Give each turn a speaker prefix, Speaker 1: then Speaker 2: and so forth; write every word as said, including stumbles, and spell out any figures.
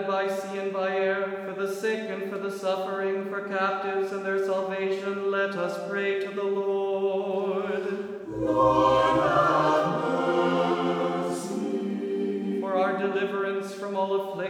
Speaker 1: by sea and by air, for the sick and for the suffering, for captives and their salvation, let us pray to the Lord.
Speaker 2: Lord, have mercy.
Speaker 1: For our deliverance from all affliction,